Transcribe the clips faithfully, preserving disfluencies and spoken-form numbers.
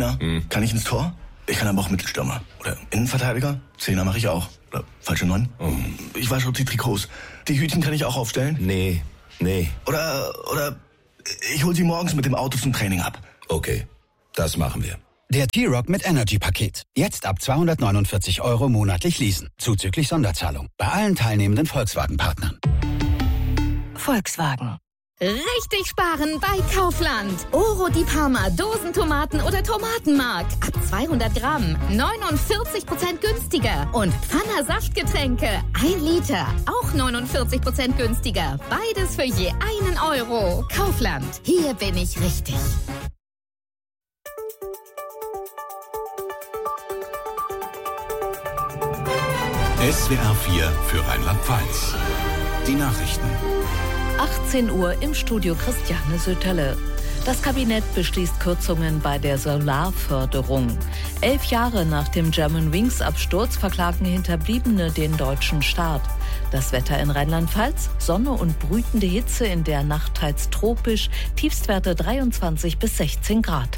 Neuner hm. kann ich ins Tor. Ich kann aber auch Mittelstürmer. Oder Innenverteidiger. Zehner mache ich auch. Oder falsche Neun. Oh. Ich wasche auch die Trikots. Die Hütchen kann ich auch aufstellen. Nee, nee. Oder, oder ich hol sie morgens mit dem Auto zum Training ab. Okay, das machen wir. Der T-Roc mit Energy-Paket. Jetzt ab zweihundertneunundvierzig Euro monatlich leasen. Zuzüglich Sonderzahlung. Bei allen teilnehmenden Volkswagen-Partnern. Volkswagen. Richtig sparen bei Kaufland. Oro di Parma, Dosentomaten oder Tomatenmark. Ab zweihundert Gramm. neunundvierzig Prozent günstiger. Und Pfanner Saftgetränke. Ein Liter. Auch neunundvierzig Prozent günstiger. Beides für je einen Euro. Kaufland. Hier bin ich richtig. S W R vier für Rheinland-Pfalz. Die Nachrichten. achtzehn Uhr im Studio Christiane Söterle. Das Kabinett beschließt Kürzungen bei der Solarförderung. Elf Jahre nach dem Germanwings-Absturz verklagen Hinterbliebene den deutschen Staat. Das Wetter in Rheinland-Pfalz: Sonne und brütende Hitze, in der Nacht teils tropisch, Tiefstwerte dreiundzwanzig bis sechzehn Grad.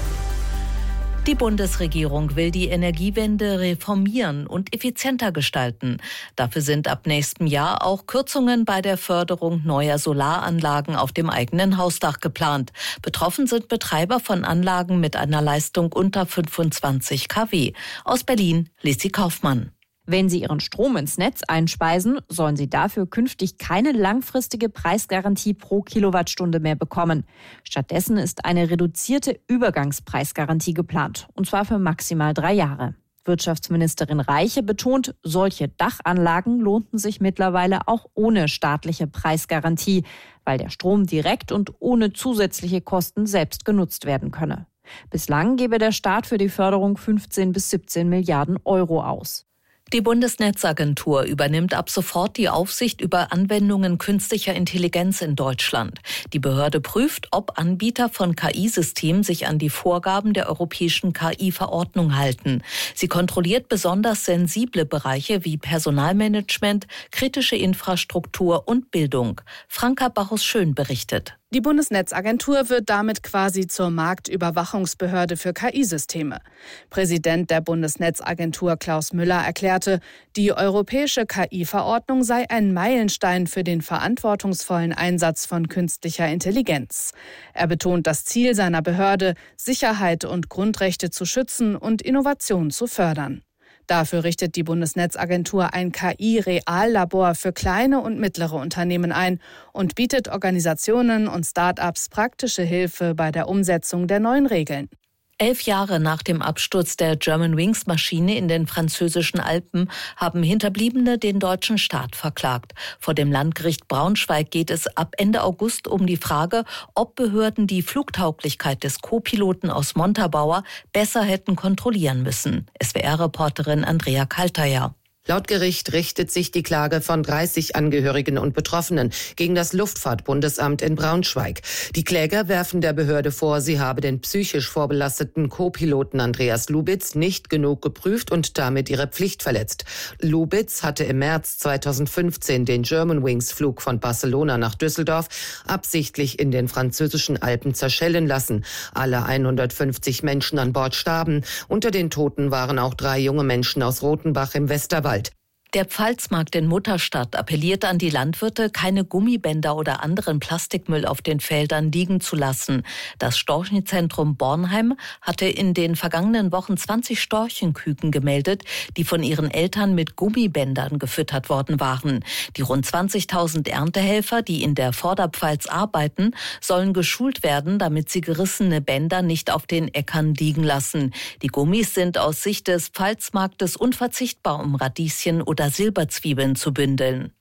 Die Bundesregierung will die Energiewende reformieren und effizienter gestalten. Dafür sind ab nächstem Jahr auch Kürzungen bei der Förderung neuer Solaranlagen auf dem eigenen Hausdach geplant. Betroffen sind Betreiber von Anlagen mit einer Leistung unter fünfundzwanzig Kilowatt. Aus Berlin, Lissi Kaufmann. Wenn Sie Ihren Strom ins Netz einspeisen, sollen Sie dafür künftig keine langfristige Preisgarantie pro Kilowattstunde mehr bekommen. Stattdessen ist eine reduzierte Übergangspreisgarantie geplant, und zwar für maximal drei Jahre. Wirtschaftsministerin Reiche betont, solche Dachanlagen lohnten sich mittlerweile auch ohne staatliche Preisgarantie, weil der Strom direkt und ohne zusätzliche Kosten selbst genutzt werden könne. Bislang gebe der Staat für die Förderung fünfzehn bis siebzehn Milliarden Euro aus. Die Bundesnetzagentur übernimmt ab sofort die Aufsicht über Anwendungen künstlicher Intelligenz in Deutschland. Die Behörde prüft, ob Anbieter von K I-Systemen sich an die Vorgaben der europäischen K I-Verordnung halten. Sie kontrolliert besonders sensible Bereiche wie Personalmanagement, kritische Infrastruktur und Bildung. Franka Bachus-Schön berichtet. Die Bundesnetzagentur wird damit quasi zur Marktüberwachungsbehörde für K I-Systeme. Präsident der Bundesnetzagentur Klaus Müller erklärte, die europäische K I-Verordnung sei ein Meilenstein für den verantwortungsvollen Einsatz von künstlicher Intelligenz. Er betont das Ziel seiner Behörde, Sicherheit und Grundrechte zu schützen und Innovation zu fördern. Dafür richtet die Bundesnetzagentur ein K I-Reallabor für kleine und mittlere Unternehmen ein und bietet Organisationen und Start-ups praktische Hilfe bei der Umsetzung der neuen Regeln. Elf Jahre nach dem Absturz der Germanwings-Maschine in den französischen Alpen haben Hinterbliebene den deutschen Staat verklagt. Vor dem Landgericht Braunschweig geht es ab Ende August um die Frage, ob Behörden die Flugtauglichkeit des Co-Piloten aus Montabaur besser hätten kontrollieren müssen. S W R-Reporterin Andrea Kalteier. Laut Gericht richtet sich die Klage von dreißig Angehörigen und Betroffenen gegen das Luftfahrtbundesamt in Braunschweig. Die Kläger werfen der Behörde vor, sie habe den psychisch vorbelasteten Co-Piloten Andreas Lubitz nicht genug geprüft und damit ihre Pflicht verletzt. Lubitz hatte im März zweitausendfünfzehn den Germanwings-Flug von Barcelona nach Düsseldorf absichtlich in den französischen Alpen zerschellen lassen. Alle hundertfünfzig Menschen an Bord starben. Unter den Toten waren auch drei junge Menschen aus Rothenbach im Westerwald. Der Pfalzmarkt in Mutterstadt appelliert an die Landwirte, keine Gummibänder oder anderen Plastikmüll auf den Feldern liegen zu lassen. Das Storchenzentrum Bornheim hatte in den vergangenen Wochen zwanzig Storchenküken gemeldet, die von ihren Eltern mit Gummibändern gefüttert worden waren. Die rund zwanzigtausend Erntehelfer, die in der Vorderpfalz arbeiten, sollen geschult werden, damit sie gerissene Bänder nicht auf den Äckern liegen lassen. Die Gummis sind aus Sicht des Pfalzmarktes unverzichtbar, um Radieschen oder Silberzwiebeln zu bündeln.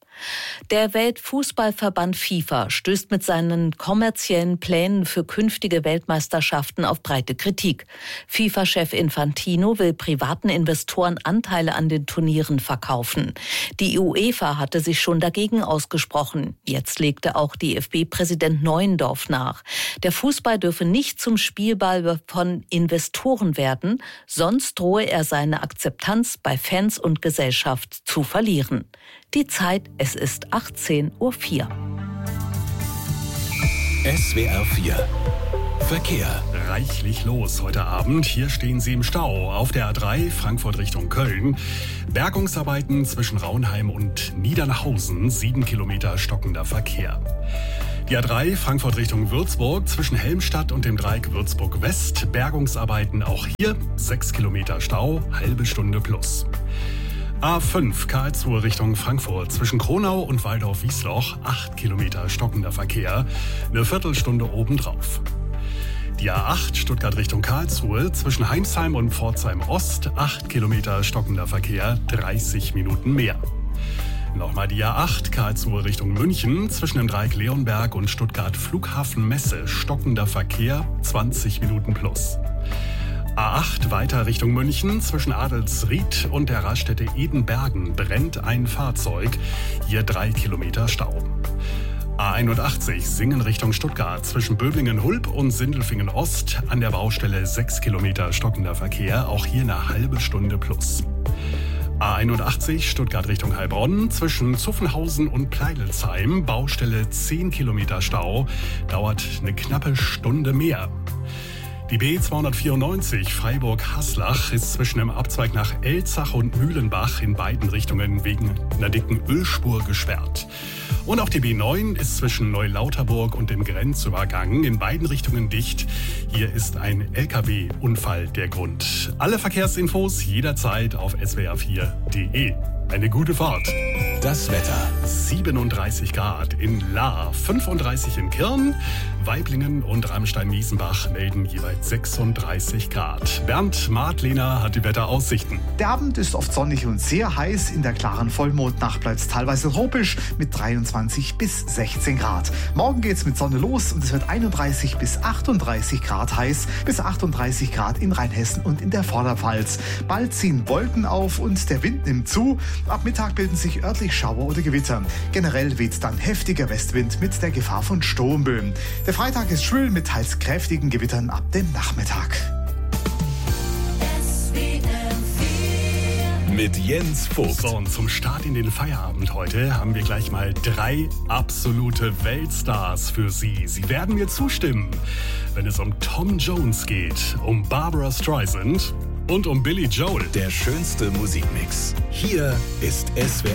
Der Weltfußballverband FIFA stößt mit seinen kommerziellen Plänen für künftige Weltmeisterschaften auf breite Kritik. FIFA-Chef Infantino will privaten Investoren Anteile an den Turnieren verkaufen. Die UEFA hatte sich schon dagegen ausgesprochen. Jetzt legte auch D F B-Präsident Neuendorf nach. Der Fußball dürfe nicht zum Spielball von Investoren werden, sonst drohe er seine Akzeptanz bei Fans und Gesellschaft zu verlieren. Die Zeit, es ist achtzehn Uhr vier. S W R vier Verkehr. Reichlich los heute Abend. Hier stehen Sie im Stau. Auf der A drei Frankfurt Richtung Köln. Bergungsarbeiten zwischen Raunheim und Niedernhausen. Sieben Kilometer stockender Verkehr. Die A drei Frankfurt Richtung Würzburg zwischen Helmstadt und dem Dreieck Würzburg West. Bergungsarbeiten auch hier. Sechs Kilometer Stau, halbe Stunde plus. A fünf Karlsruhe Richtung Frankfurt zwischen Kronau und Waldorf-Wiesloch. Acht Kilometer stockender Verkehr. Eine Viertelstunde obendrauf. Die A acht Stuttgart Richtung Karlsruhe zwischen Heimsheim und Pforzheim Ost. Acht Kilometer stockender Verkehr. dreißig Minuten mehr. Nochmal die A acht Karlsruhe Richtung München zwischen dem Dreieck Leonberg und Stuttgart Flughafen Messe. Stockender Verkehr. zwanzig Minuten plus. A acht weiter Richtung München zwischen Adelsried und der Raststätte Edenbergen brennt ein Fahrzeug. Hier drei Kilometer Stau. A einundachtzig Singen Richtung Stuttgart zwischen Böblingen-Hulb und Sindelfingen-Ost an der Baustelle sechs Kilometer stockender Verkehr. Auch hier eine halbe Stunde plus. A einundachtzig Stuttgart Richtung Heilbronn zwischen Zuffenhausen und Pleidelsheim. Baustelle zehn Kilometer Stau. Dauert eine knappe Stunde mehr. Die B zweihundertvierundneunzig Freiburg-Haslach ist zwischen dem Abzweig nach Elzach und Mühlenbach in beiden Richtungen wegen einer dicken Ölspur gesperrt. Und auch die B neun ist zwischen Neulauterburg und dem Grenzübergang in beiden Richtungen dicht. Hier ist ein L K W-Unfall der Grund. Alle Verkehrsinfos jederzeit auf s w r vier punkt d e. Eine gute Fahrt. Das Wetter. siebenunddreißig Grad in Lahr, fünfunddreißig in Kirn, Waiblingen und Ramstein-Miesenbach melden jeweils sechsunddreißig Grad. Bernd Martlehner hat die Wetteraussichten. Der Abend ist oft sonnig und sehr heiß. In der klaren Vollmondnacht bleibt es teilweise tropisch mit dreiundzwanzig bis sechzehn Grad. Morgen geht es mit Sonne los und es wird einunddreißig bis achtunddreißig Grad heiß, bis achtunddreißig Grad in Rheinhessen und in der Vorderpfalz. Bald ziehen Wolken auf und der Wind nimmt zu. Ab Mittag bilden sich örtlich Schauer oder Gewitter. Generell weht dann heftiger Westwind mit der Gefahr von Sturmböen. Der Freitag ist schwül mit teils kräftigen Gewittern ab dem Nachmittag. Mit Jens Vogt. So, und zum Start in den Feierabend heute haben wir gleich mal drei absolute Weltstars für Sie. Sie werden mir zustimmen, wenn es um Tom Jones geht, um Barbra Streisand und um Billy Joel. Der schönste Musikmix. Hier ist S W